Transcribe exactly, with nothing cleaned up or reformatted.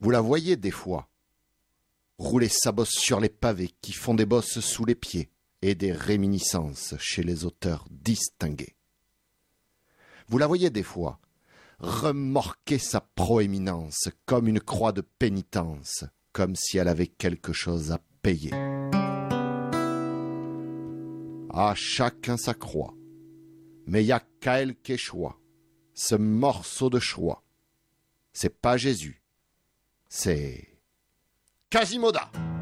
Vous la voyez des fois rouler sa bosse sur les pavés qui font des bosses sous les pieds et des réminiscences chez les auteurs distingués. Vous la voyez des fois remorquer sa proéminence comme une croix de pénitence, comme si elle avait quelque chose à payer. À chacun sa croix, mais il y a qu'à elle qu'échoua ce morceau de choix. C'est pas Jésus, c'est Quasimodo.